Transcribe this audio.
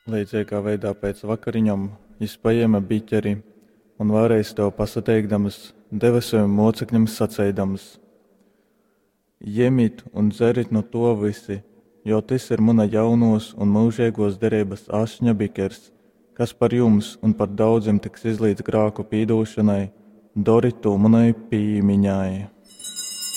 Līdzīgā veidā pēc vakariņām viņš paēma biķeri un vēlreiz to pasateikdams, deva saviem mocekļiem sacīdams: Ņemiet un dzeriet no to visi, jo tas ir mana jaunos un mūžīgos derības ašņa bikers, kas par jums un par daudziem tiks izlīdz grāku pīdošanai, dariet to manai pīmiņai.